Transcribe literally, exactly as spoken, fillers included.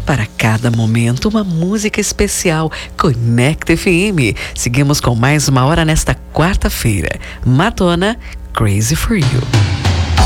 Para cada momento, uma música especial. Conecta F M. Seguimos com mais uma hora nesta quarta-feira. Madonna, Crazy for You.